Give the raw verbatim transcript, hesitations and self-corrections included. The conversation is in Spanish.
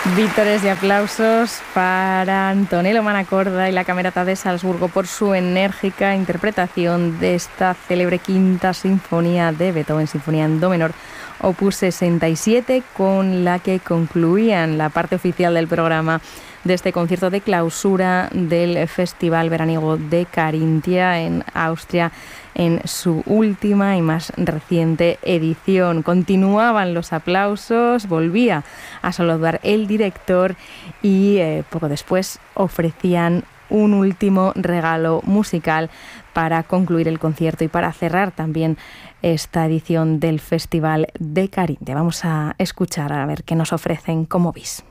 Vítores y aplausos para Antonello Manacorda y la Camerata de Salzburgo por su enérgica interpretación de esta célebre quinta sinfonía de Beethoven, sinfonía en do menor, opus sesenta y siete, con la que concluían la parte oficial del programa de este concierto de clausura del Festival Veraniego de Carintia en Austria, en su última y más reciente edición. Continuaban los aplausos, volvía a saludar el director y eh, poco después ofrecían un último regalo musical para concluir el concierto y para cerrar también esta edición del Festival de Carintia. Vamos a escuchar a ver qué nos ofrecen como bis.